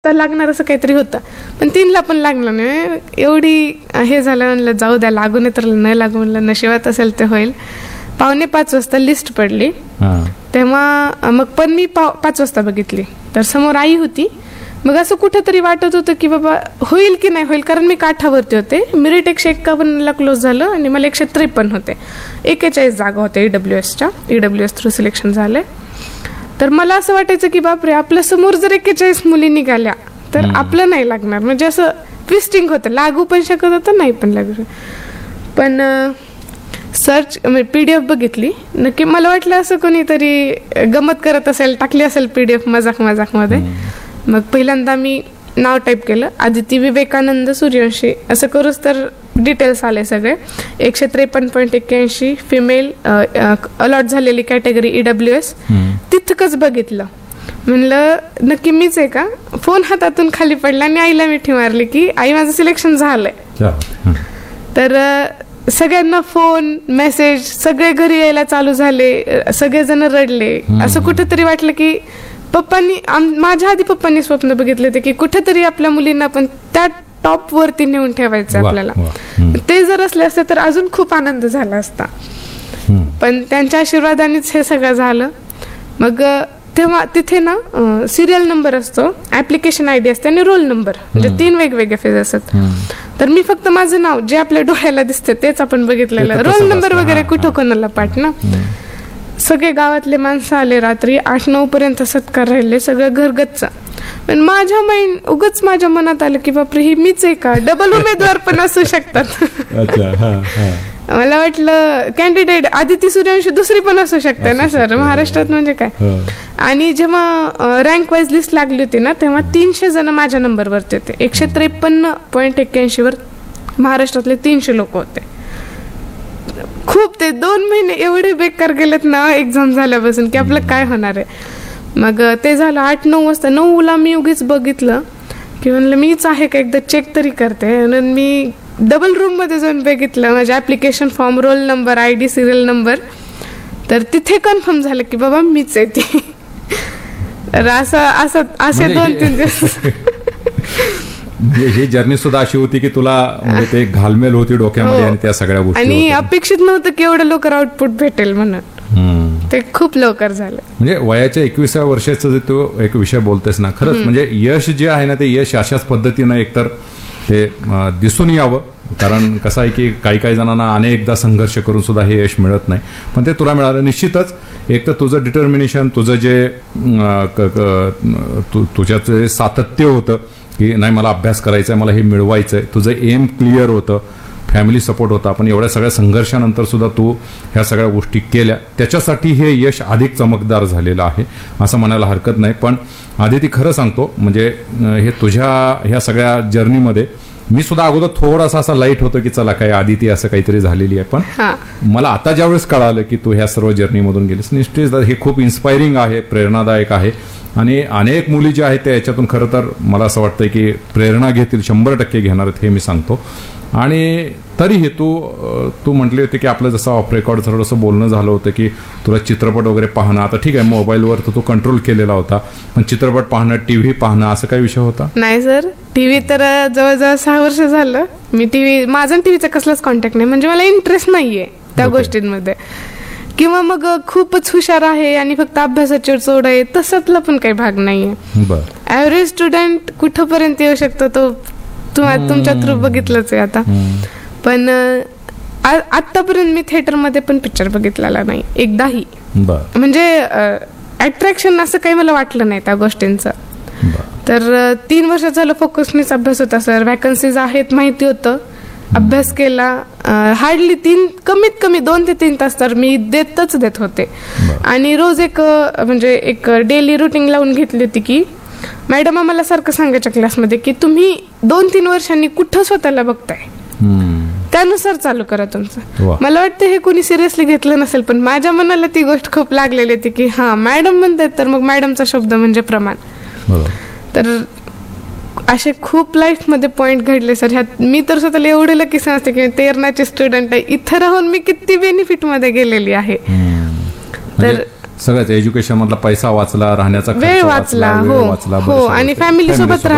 तर लागणार असं काहीतरी होतं, पण 3ला पण लागलं नाही. एवढी हे झालं, म्हणलं जाऊ द्या, लागू नाही तर नाही लागू, म्हणलं नशिबात असेल ते होईल. 4:45 वाजता लिस्ट पडली तेव्हा मग पण मी 5 वाजता बघितली तर समोर आई होती. मग असं कुठंतरी वाटत होतं की बाबा होईल की नाही होईल, कारण मी काठावरती होते. मेरिट 151ला क्लोज झालं आणि मला 153 होते. 41 जागा होत्या EWSच्या. EWS थ्रू सिलेक्शन झाले. तर मला असं वाटायचं की बापरे, आपल्या समोर जर 41 मुली निघाल्या तर आपलं नाही लागणार. म्हणजे असं ट्विस्टिंग होतं, लागू पण शकत होतं, नाही पण लागू. पण सर्च PDF बघितली, नक्की मला वाटलं असं कोणीतरी गमत करत असेल, टाकली असेल PDF मजाकमध्ये. मग पहिल्यांदा मी नाव टाईप केलं, आदिती विवेकानंद सूर्यवंशी, असं करूच तर डिटेल्स आले सगळे. 153.81 फिमेल अलॉट झालेली कॅटेगरी EWS. तितकंच बघितलं, म्हणलं नक्की मीच आहे का. फोन हातातून खाली पडला आणि आईला मिठी मारली की आई माझं सिलेक्शन झालंय. तर सगळ्यांना फोन मेसेज, सगळे घरी यायला चालू झाले, सगळेजण रडले. असं कुठेतरी वाटलं की पप्पांनी, माझ्या आधी पप्पांनी स्वप्न बघितले होते की कुठेतरी आपल्या मुलींना पण त्या टॉप वरती नेऊन ठेवायचं आपल्याला. ते जर असले असते तर अजून खूप आनंद झाला असता, पण त्यांच्या आशीर्वादानेच हे सगळं झालं. मग तेव्हा तिथे ना सिरियल नंबर असतो, ऍप्लिकेशन ID असते आणि रोल नंबर, म्हणजे 3 वेगवेगळे फेज असतात. तर मी फक्त माझं नाव जे आपल्या डोळ्याला दिसते तेच आपण बघितलेलं, रोल नंबर वगैरे कुठं कोणाला पाठ ना. सगळे गावातले माणसं आले, रात्री 8-9 पर्यंत सत्कार राहिले, सगळं घरगच्च. पण माझ्या मनात आलं की बापरे, ही मीच आहे का, डबल उमेदवार पण असू शकतात. मला वाटलं कॅन्डिडेट आदिती सूर्यवंशी दुसरी पण असू शकते ना सर, महाराष्ट्रात म्हणजे काय. आणि जेव्हा रँक वाईज लिस्ट लागली होती ना, तेव्हा 300 जण माझ्या नंबरवरती होते. 153.81 वर महाराष्ट्रातले 300 लोक होते. खूप, ते 2 महिने एवढे बेकार गेलेत ना एक्झाम झाल्यापासून की आपलं काय होणार आहे. मग ते झालं 8-9 वाजता. 9ला मी उगीच बघितलं की म्हणलं मीच आहे का, एकदा चेक तरी करते. म्हणून मी डबल रूम मध्ये जाऊन बघितलं, माझे application form, roll number, ID, serial number. तर तिथे कन्फर्म झालं की बाबा मीच आहे ती. तर असे 2-3 दिवस. ही जर्नी सुद्धा अशी होती की तुला म्हणजे ते घालमेल होती डोक्यामध्ये आणि त्या सगळ्या गोष्टी, आणि अपेक्षित नव्हतं की एवढं लवकर आउटपुट भेटेल म्हणून. ते खूप लवकर झालं. म्हणजे वयाच्या 21व्या वर्षाचा जे तू एक विषय बोलतेस ना, खरंच म्हणजे यश जे आहे ना, ते यश अशाच पद्धतीनं एकतर ते दिसून यावं. कारण कसं आहे की काही जणांना अनेकदा संघर्ष करून सुद्धा हे यश मिळत नाही, पण ते तुला मिळालं. निश्चितच एक तर तुझं डिटर्मिनेशन, तुझं जे तुझ्यात जे सातत्य होतं की नाही मला अभ्यास करायचा आहे, मला हे मिळवायचं आहे, तुझं एम क्लिअर होतं, फॅमिली सपोर्ट होता, पण एवढ्या सगळ्या संघर्षानंतर सुद्धा तू ह्या सगळ्या गोष्टी केल्या, त्याच्यासाठी हे यश अधिक चमकदार झालेलं आहे असं म्हणायला हरकत नाही. पण आदिती, खरं सांगतो म्हणजे हे तुझ्या ह्या सगळ्या जर्नीमध्ये मी सुद्धा अगोदर थोडासा असा लाईट होतो की चला काय आदिती असं काहीतरी झालेली आहे, पण मला आता ज्यावेळेस कळालं की तू ह्या सर्व जर्नीमधून गेलीस, निश्चित हे खूप इन्स्पायरिंग आहे, प्रेरणादायक आहे. आणि अनेक मुली ज्या आहेत त्या याच्यातून खरं तर मला असं वाटतंय की प्रेरणा घेतील, 100% घेणार आहेत, हे मी सांगतो. आणि तरीही तू म्हटली होती की आपलं जसं ऑफ रेकॉर्ड थोडंसं बोलणं झालं होतं की तुला चित्रपट वगैरे पाहणं, आता ठीक आहे मोबाईलवर तर तू कंट्रोल केलेला होता, पण चित्रपट पाहणं, TV पाहणं असं काही विषय होता? नाही सर, TV तर जवळजवळ 6 वर्ष झालं मी माझा TVचा कसलाच कॉन्टॅक्ट नाही. म्हणजे मला इंटरेस्ट नाहीये त्या गोष्टींमध्ये, किंवा मग खूपच हुशार आहे आणि फक्त अभ्यासाची चोड आहे तसंतला पण काही भाग नाहीये. ऍव्हरेज स्टुडंट कुठपर्यंत येऊ शकतो तो तुमच्या थ्रू बघितलंच आहे आता. पण आतापर्यंत मी थिएटरमध्ये पण पिक्चर बघितलेला नाही एकदाही. म्हणजे अट्रॅक्शन असं काही मला वाटलं नाही त्या गोष्टींचं. तर 3 वर्ष झालं फोकसनेच अभ्यास होता सर. वॅकन्सीज आहेत माहिती होतं, अभ्यास केला. हार्डली कमीत कमी 2 ते 3 तास तर मी देत होते. आणि रोज एक डेली रुटीन लावून घेतली होती की मॅडम आम्हाला सारखं सांगायच्या क्लासमध्ये की तुम्ही 2-3 वर्षांनी कुठं स्वतःला बघताय त्यानुसार चालू करा तुमचं. मला वाटतं हे कोणी सिरियसली घेतलं नसेल, पण माझ्या मनाला ती गोष्ट खूप लागलेली होती की हा मॅडम म्हणतात तर मग मॅडमचा शब्द म्हणजे प्रमाण. तर असे खूप लाईफ मध्ये पॉइंट घडले सर. ह्यात मी तर स्वतःला एवढं लकी समजते की 13चे स्टुडंट आहे, इथं राहून मी किती बेनिफिट मध्ये गेलेली आहे. तर सगळ्याच एज्युकेशन मधला पैसा वाचला, राहण्याचा वेळ वाचला, हो, आणि फॅमिली सोबत